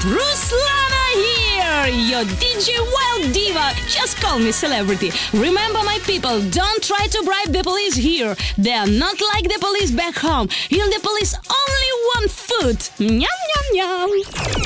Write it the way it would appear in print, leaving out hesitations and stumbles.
Ruslana here, your DJ Wild Diva. Just call me celebrity. Remember, my people, don't try to bribe the police here. They are not like the police back home. Here the police only want food. Nyam, nyam, nyam.